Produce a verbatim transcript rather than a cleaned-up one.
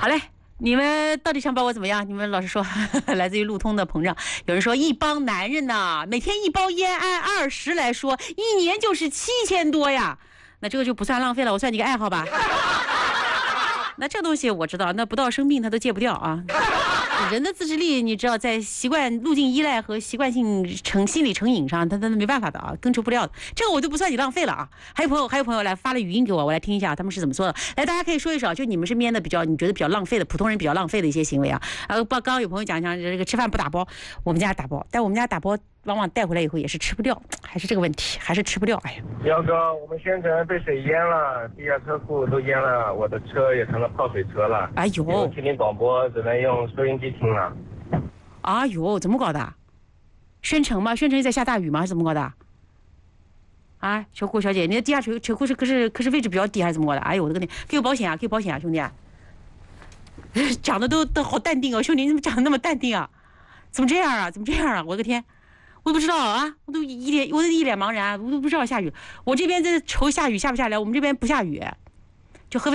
好嘞。你们到底想把我怎么样？你们老实说，来自于路通的膨胀。有人说一帮男人呐，每天一包烟，按二十来说，一年就是七千多呀。那这个就不算浪费了，我算你个爱好吧。那这东西我知道，那不到生病他都戒不掉啊。人的自制力，你知道，在习惯路径依赖和习惯性成心理成瘾上，他他没办法的啊，根除不掉的。这个我就不算你浪费了啊。还有朋友，还有朋友来发了语音给我，我来听一下他们是怎么说的。来，大家可以说一说，就你们身边的比较，你觉得比较浪费的普通人比较浪费的一些行为啊。呃，刚刚有朋友讲讲这个吃饭不打包，我们家打包，但我们家打包往往带回来以后也是吃不掉，还是这个问题，还是吃不掉。哎呀， 彪哥，我们县城被水淹了，地下车库都淹了，我的车也成了泡水车了。 哎呦， 用听听广播只能用收音机听了。 哎呦，怎么搞的？宣城吗？宣城在下大雨吗？还是怎么搞的？啊，小顾小姐，你的地下车车库是可是可是位置比较低还是怎么搞的？哎呦我的个天，给我保险啊，给我保险啊，兄弟啊！讲的都都好淡定哦，兄弟，你怎么讲的那么淡定啊？怎么这样啊？怎么这样啊？我的个天！我都不知道啊，我都一脸，我都一脸茫然，我都不知道下雨。我这边在愁下雨下不下来，我们这边不下雨。